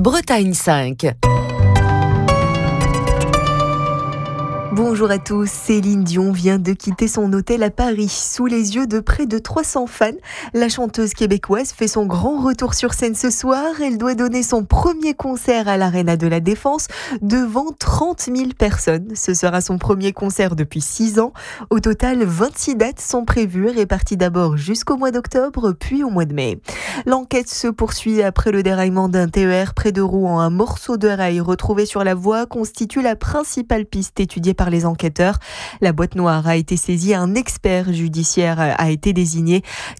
Bretagne 5. Bonjour à tous, Céline Dion vient de quitter son hôtel à Paris. Sous les yeux de près de 300 fans, la chanteuse québécoise fait son grand retour sur scène ce soir. Elle doit donner son premier concert à l'Arena de la Défense devant 30 000 personnes. Ce sera son premier concert depuis 6 ans. Au total, 26 dates sont prévues, réparties d'abord jusqu'au mois d'octobre, puis au mois de mai. L'enquête se poursuit après le déraillement d'un TER près de Rouen. Un morceau de rail retrouvé sur la voie constitue la principale piste étudiée par les enquêteurs. La boîte noire a été saisie, un expert judiciaire a été désigné.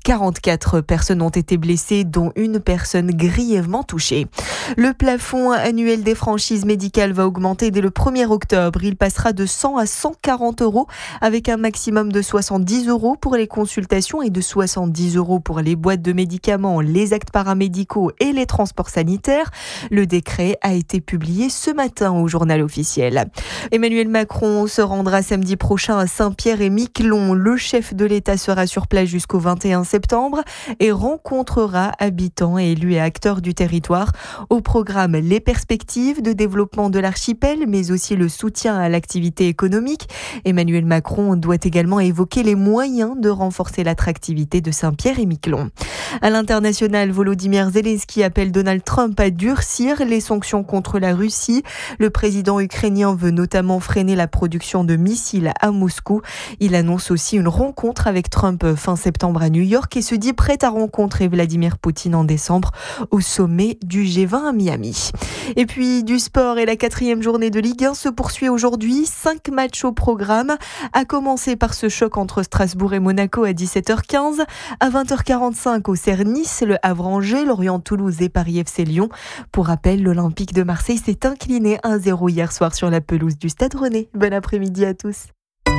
44 personnes ont été blessées, dont une personne grièvement touchée. Le plafond annuel des franchises médicales va augmenter dès le 1er octobre. Il passera de 100 à 140 euros avec un maximum de 70 euros pour les consultations et de 70 euros pour les boîtes de médicaments, les actes paramédicaux et les transports sanitaires. Le décret a été publié ce matin au journal officiel. Emmanuel Macron se rendra samedi prochain à Saint-Pierre-et-Miquelon. Le chef de l'État sera sur place jusqu'au 21 septembre et rencontrera habitants et élus et acteurs du territoire. Au programme, les perspectives de développement de l'archipel, mais aussi le soutien à l'activité économique. Emmanuel Macron doit également évoquer les moyens de renforcer l'attractivité de Saint-Pierre-et-Miquelon. À l'international, Volodymyr Zelensky appelle Donald Trump à durcir les sanctions contre la Russie. Le président ukrainien veut notamment freiner la production de missiles à Moscou. Il annonce aussi une rencontre avec Trump fin septembre à New York et se dit prêt à rencontrer Vladimir Poutine en décembre au sommet du G20 à Miami. Et puis du sport et la 4e journée de Ligue 1 se poursuit aujourd'hui. 5 matchs au programme, à commencer par ce choc entre Strasbourg et Monaco à 17h15. À 20h45 au Nice, le Havre-Angers, Lorient-Toulouse et Paris FC Lyon. Pour rappel, l'Olympique de Marseille s'est incliné 1-0 hier soir sur la pelouse du Stade Rennais. Bon après-midi à tous.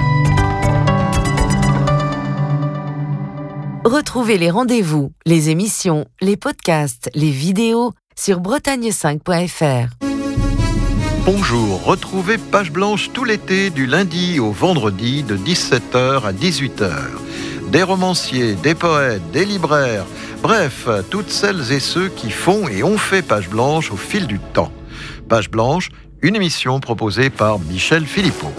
Retrouvez les rendez-vous, les émissions, les podcasts, les vidéos sur bretagne5.fr. Bonjour, retrouvez Page Blanche tout l'été du lundi au vendredi de 17h à 18h. Des romanciers, des poètes, des libraires, bref, toutes celles et ceux qui font et ont fait Page Blanche au fil du temps. Page Blanche, une émission proposée par Michel Philippot.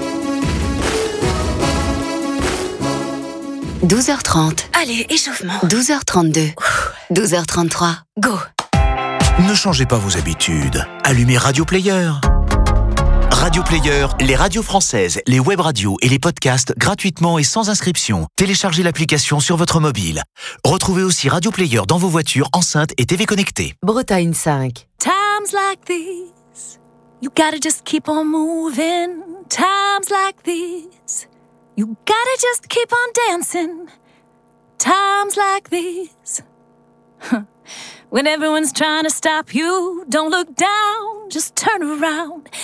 12h30. Allez, échauffement. 12h32. 12h33. Go. Ne changez pas vos habitudes. Allumez Radio Player. Radio Player, les radios françaises, les web radios et les podcasts gratuitement et sans inscription. Téléchargez l'application sur votre mobile. Retrouvez aussi Radio Player dans vos voitures, enceintes et TV connectées. Bretagne 5. Times like these, you gotta just keep on moving. Times like these, you gotta just keep on dancing. Times like these, when everyone's trying to stop you, don't look down, just turn around.